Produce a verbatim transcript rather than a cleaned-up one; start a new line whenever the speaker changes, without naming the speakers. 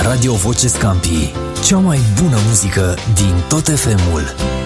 Radio Voce Scampii. Cea mai bună muzică din tot F M-ul.